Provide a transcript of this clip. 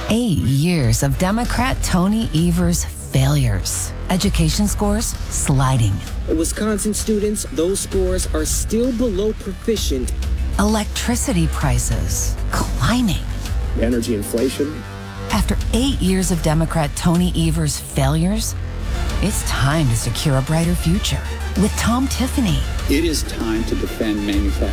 8 years of Democrat Tony Evers' failures. Education scores sliding. Wisconsin students, those scores are still below proficient. Electricity prices climbing. Energy inflation. After 8 years of Democrat Tony Evers' failures, it's time to secure a brighter future with Tom Tiffany. It is time to defend manufacturing.